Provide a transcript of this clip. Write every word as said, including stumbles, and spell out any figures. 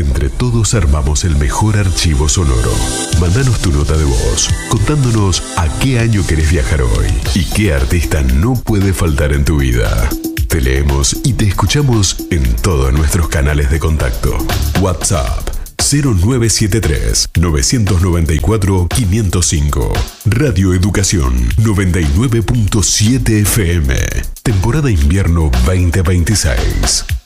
Entre todos armamos el mejor archivo sonoro. Mándanos tu nota de voz, contándonos a qué año querés viajar hoy y qué artista no puede faltar en tu vida. Te leemos y te escuchamos en todos nuestros canales de contacto. WhatsApp cero nueve siete tres, nueve nueve cuatro, cinco cero cinco. Radio Educación noventa y nueve punto siete F M. Temporada invierno veinte veintiséis.